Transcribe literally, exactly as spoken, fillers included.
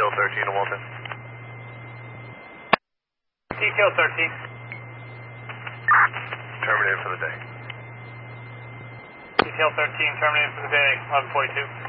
Detail thirteen to Walton. Detail thirteen. Terminated for the day. Detail thirteen, terminated for the day, eleven forty-two.